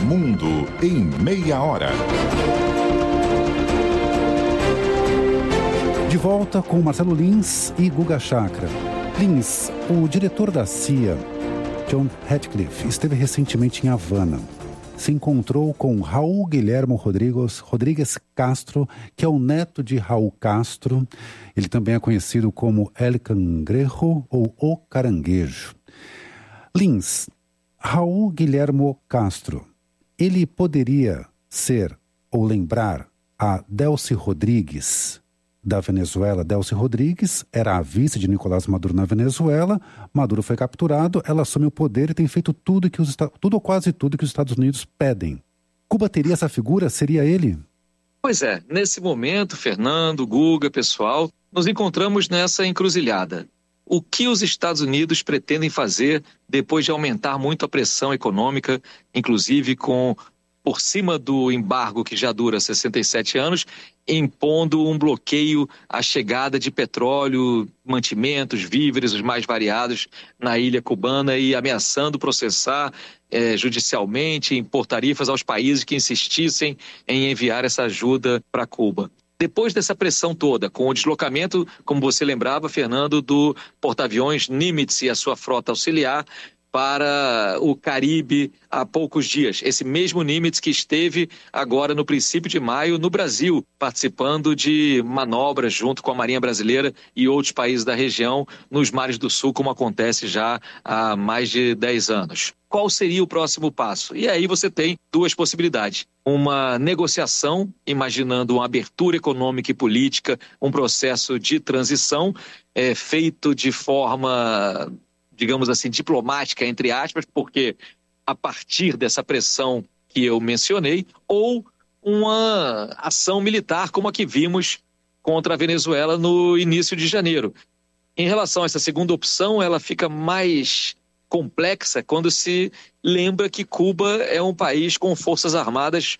Mundo em meia hora. De volta com Marcelo Lins e Guga Chakra. Lins, o diretor da CIA, John Ratcliffe, esteve recentemente em Havana. Se encontrou com Raul Guilhermo Rodrigues Castro, que é o neto de Raul Castro. Ele também é conhecido como El Cangrejo ou O Caranguejo. Lins, Raul Guilhermo Castro, ele poderia ser ou lembrar a Delcy Rodrigues, da Venezuela. Delcy Rodrigues era a vice de Nicolás Maduro na Venezuela. Maduro foi capturado, ela assume o poder e tem feito tudo ou quase tudo que os Estados Unidos pedem. Cuba teria essa figura? Seria ele? Pois é, nesse momento, Fernando, Guga, pessoal, nos encontramos nessa encruzilhada. O que os Estados Unidos pretendem fazer depois de aumentar muito a pressão econômica, inclusive por cima do embargo que já dura 67 anos, impondo um bloqueio à chegada de petróleo, mantimentos, víveres, os mais variados, na ilha cubana e ameaçando processar judicialmente, impor tarifas aos países que insistissem em enviar essa ajuda para Cuba. Depois dessa pressão toda, com o deslocamento, como você lembrava, Fernando, do porta-aviões Nimitz e a sua frota auxiliar para o Caribe há poucos dias. Esse mesmo Nimitz que esteve agora no princípio de maio no Brasil, participando de manobras junto com a Marinha Brasileira e outros países da região nos mares do Sul, como acontece já há mais de 10 anos. Qual seria o próximo passo? E aí você tem duas possibilidades. Uma negociação, imaginando uma abertura econômica e política, um processo de transição feito de forma, digamos assim, diplomática, entre aspas, porque a partir dessa pressão que eu mencionei, ou uma ação militar como a que vimos contra a Venezuela no início de janeiro. Em relação a essa segunda opção, ela fica mais complexa quando se lembra que Cuba é um país com forças armadas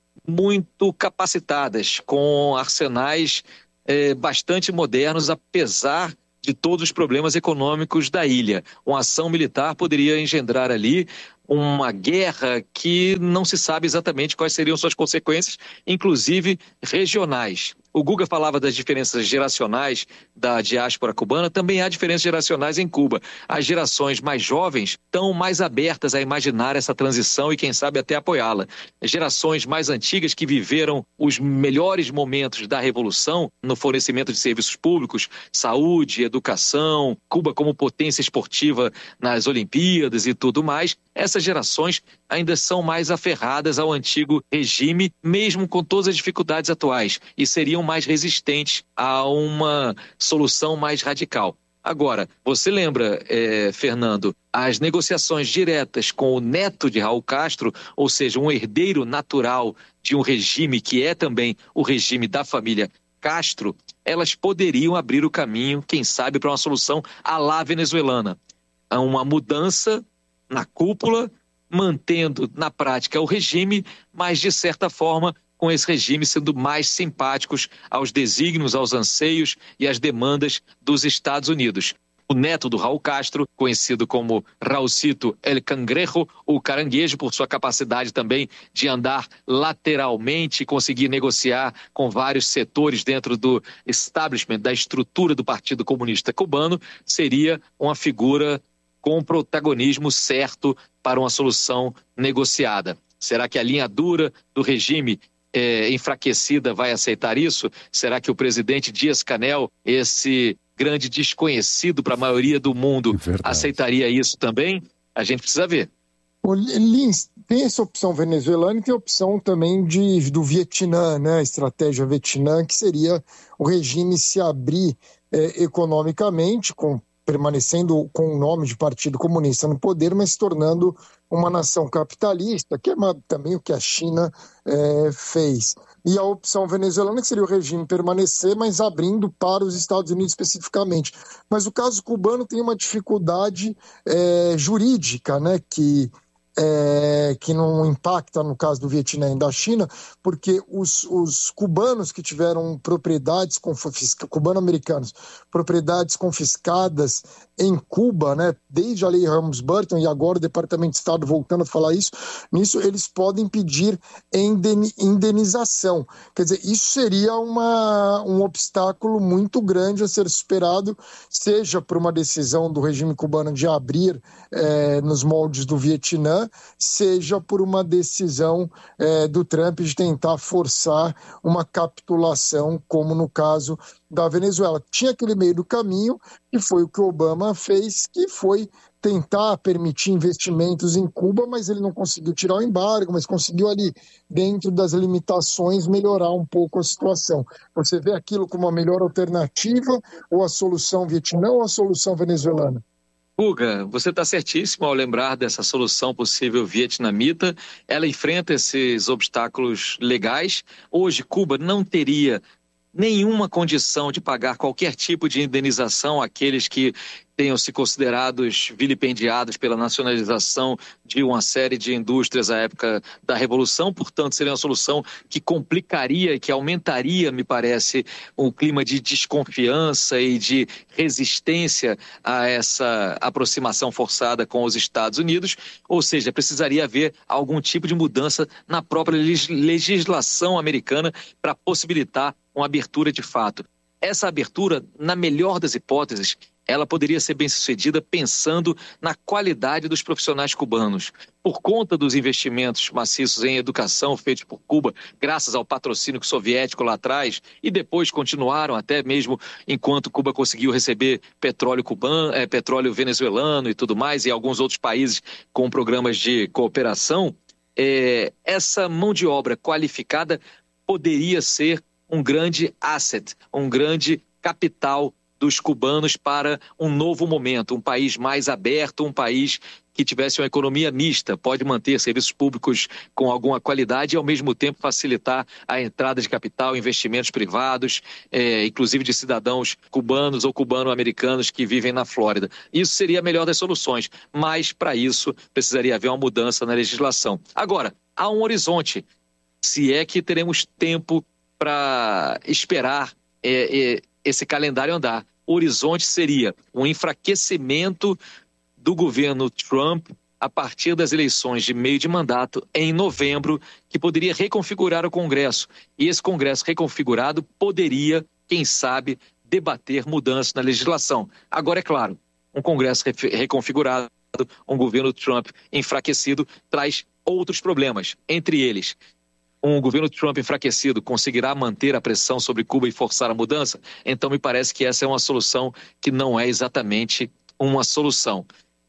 muito capacitadas, com arsenais bastante modernos, apesar de todos os problemas econômicos da ilha. Uma ação militar poderia engendrar ali uma guerra que não se sabe exatamente quais seriam suas consequências, inclusive regionais. O Guga falava das diferenças geracionais da diáspora cubana, também há diferenças geracionais em Cuba. As gerações mais jovens estão mais abertas a imaginar essa transição e, quem sabe, até apoiá-la. As gerações mais antigas que viveram os melhores momentos da Revolução no fornecimento de serviços públicos, saúde, educação, Cuba como potência esportiva nas Olimpíadas e tudo mais, essas gerações ainda são mais aferradas ao antigo regime, mesmo com todas as dificuldades atuais, e seriam mais resistentes a uma solução mais radical. Agora, você lembra, Fernando, as negociações diretas com o neto de Raul Castro, ou seja, um herdeiro natural de um regime que é também o regime da família Castro, elas poderiam abrir o caminho, quem sabe, para uma solução à la venezuelana. Uma mudança na cúpula, mantendo na prática o regime, mas de certa forma com esse regime sendo mais simpáticos aos desígnios, aos anseios e às demandas dos Estados Unidos. O neto do Raul Castro, conhecido como Raulcito El Cangrejo, o caranguejo, por sua capacidade também de andar lateralmente e conseguir negociar com vários setores dentro do establishment, da estrutura do Partido Comunista Cubano, seria uma figura com protagonismo certo para uma solução negociada. Será que a linha dura do regime enfraquecida vai aceitar isso? Será que o presidente Dias-Canel, esse grande desconhecido para a maioria do mundo, aceitaria isso também? A gente precisa ver. Lins, tem essa opção venezuelana e tem a opção também do Vietnã, né? A estratégia Vietnã, que seria o regime se abrir economicamente, permanecendo com o nome de Partido Comunista no poder, mas se tornando uma nação capitalista, que é também o que a China fez. E a opção venezuelana, que seria o regime permanecer, mas abrindo para os Estados Unidos especificamente. Mas o caso cubano tem uma dificuldade jurídica, né, que que não impacta no caso do Vietnã e da China, porque os cubanos que tiveram propriedades cubano-americanos, propriedades confiscadas em Cuba, né, desde a lei Helms-Burton e agora o Departamento de Estado voltando a falar nisso eles podem pedir indenização. Quer dizer, isso seria um obstáculo muito grande a ser superado, seja por uma decisão do regime cubano de abrir nos moldes do Vietnã, seja por uma decisão do Trump de tentar forçar uma capitulação, como no caso da Venezuela. Tinha aquele meio do caminho, que foi o que o Obama fez, que foi tentar permitir investimentos em Cuba, mas ele não conseguiu tirar o embargo, mas conseguiu ali, dentro das limitações, melhorar um pouco a situação. Você vê aquilo como a melhor alternativa, ou a solução Vietnã, ou a solução venezuelana? Guga, você está certíssimo ao lembrar dessa solução possível vietnamita. Ela enfrenta esses obstáculos legais. Hoje, Cuba não teria nenhuma condição de pagar qualquer tipo de indenização àqueles que tenham se considerados vilipendiados pela nacionalização de uma série de indústrias à época da Revolução. Portanto, seria uma solução que complicaria, que aumentaria, me parece, o clima de desconfiança e de resistência a essa aproximação forçada com os Estados Unidos. Ou seja, precisaria haver algum tipo de mudança na própria legislação americana para possibilitar uma abertura de fato. Essa abertura, na melhor das hipóteses, ela poderia ser bem sucedida pensando na qualidade dos profissionais cubanos. Por conta dos investimentos maciços em educação feitos por Cuba, graças ao patrocínio soviético lá atrás, e depois continuaram até mesmo enquanto Cuba conseguiu receber petróleo cubano, petróleo venezuelano e tudo mais, e alguns outros países com programas de cooperação, essa mão de obra qualificada poderia ser um grande asset, um grande capital dos cubanos para um novo momento, um país mais aberto, um país que tivesse uma economia mista, pode manter serviços públicos com alguma qualidade e ao mesmo tempo facilitar a entrada de capital, investimentos privados, inclusive de cidadãos cubanos ou cubano-americanos que vivem na Flórida. Isso seria a melhor das soluções, mas para isso precisaria haver uma mudança na legislação. Agora, há um horizonte, se é que teremos tempo para esperar esse calendário andar. O horizonte seria um enfraquecimento do governo Trump a partir das eleições de meio de mandato em novembro, que poderia reconfigurar o Congresso. E esse Congresso reconfigurado poderia, quem sabe, debater mudanças na legislação. Agora, é claro, um Congresso reconfigurado, um governo Trump enfraquecido, traz outros problemas, entre eles um governo Trump enfraquecido conseguirá manter a pressão sobre Cuba e forçar a mudança? Então me parece que essa é uma solução que não é exatamente uma solução.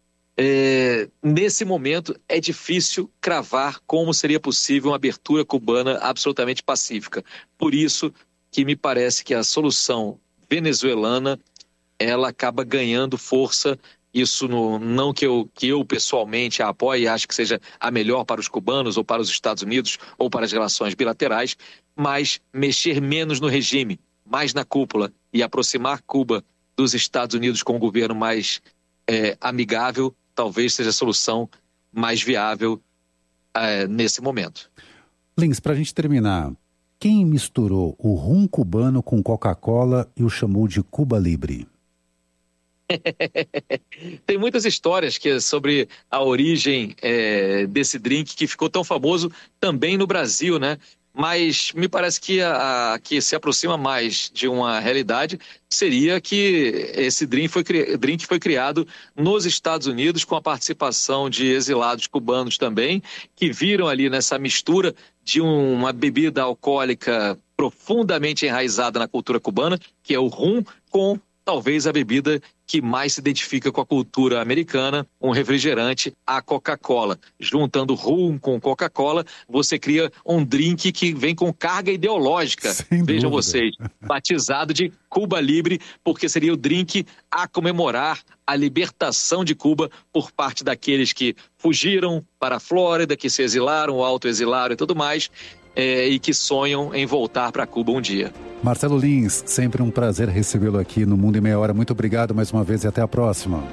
Nesse momento é difícil cravar como seria possível uma abertura cubana absolutamente pacífica. Por isso que me parece que a solução venezuelana ela acaba ganhando força. Isso não que eu pessoalmente a apoie e acho que seja a melhor para os cubanos ou para os Estados Unidos ou para as relações bilaterais, mas mexer menos no regime, mais na cúpula e aproximar Cuba dos Estados Unidos com um governo mais amigável, talvez seja a solução mais viável nesse momento. Lins, para a gente terminar, quem misturou o rum cubano com Coca-Cola e o chamou de Cuba Libre? Tem muitas histórias sobre a origem desse drink que ficou tão famoso também no Brasil, né? Mas me parece que a que se aproxima mais de uma realidade seria que esse drink foi criado nos Estados Unidos com a participação de exilados cubanos também, que viram ali nessa mistura de uma bebida alcoólica profundamente enraizada na cultura cubana, que é o rum, com talvez a bebida que mais se identifica com a cultura americana, um refrigerante, a Coca-Cola. Juntando rum com Coca-Cola, você cria um drink que vem com carga ideológica. Vejam vocês, batizado de Cuba Libre, porque seria o drink a comemorar a libertação de Cuba por parte daqueles que fugiram para a Flórida, que se exilaram, autoexilaram e tudo mais, e que sonham em voltar para Cuba um dia. Marcelo Lins, sempre um prazer recebê-lo aqui no Mundo em Meia Hora. Muito obrigado mais uma vez e até a próxima.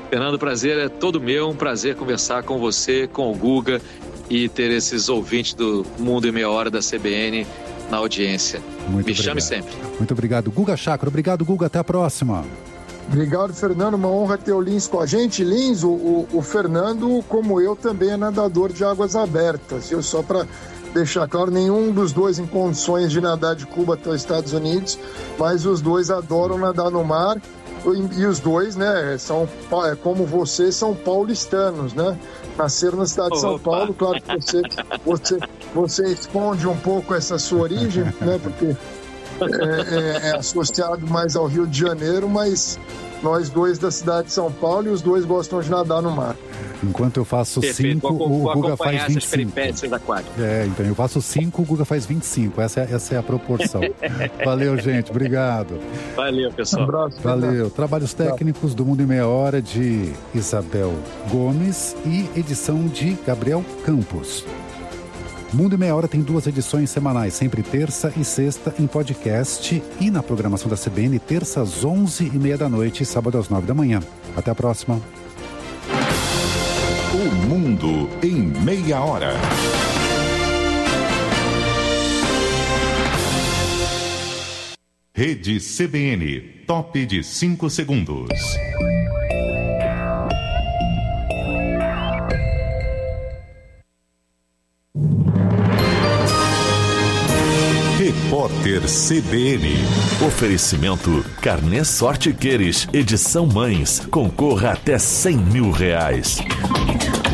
Fernando, o prazer é todo meu, um prazer conversar com você, com o Guga e ter esses ouvintes do Mundo em Meia Hora da CBN na audiência. Me chame sempre. Muito obrigado, Guga Chakra. Obrigado, Guga. Até a próxima. Obrigado, Fernando. Uma honra ter o Lins com a gente. Lins, o Fernando, como eu, também é nadador de águas abertas. Só para deixar claro, nenhum dos dois em condições de nadar de Cuba até os Estados Unidos, mas os dois adoram nadar no mar. E os dois, né, são, como você, são paulistanos, né? Nasceram na cidade de São Paulo. Claro que você esconde um pouco essa sua origem, né? Porque é associado mais ao Rio de Janeiro, mas nós dois da cidade de São Paulo e os dois gostam de nadar no mar. Enquanto eu faço 5, o Guga faz 25. Então eu faço 5, o Guga faz 25. Essa é a proporção. Valeu, gente. Obrigado. Valeu, pessoal. Um abraço. Valeu. Trabalhos técnicos do Mundo em Meia Hora de Isabel Gomes e edição de Gabriel Campos. Mundo em Meia Hora tem 2 edições semanais, sempre terça e sexta em podcast e na programação da CBN, terça às 11h30 da noite e sábado às 9 da manhã. Até a próxima. O Mundo em Meia Hora. Rede CBN, top de 5 segundos. Repórter CBN. Oferecimento Carnê Sorte Queires, edição Mães. Concorra até R$100 mil.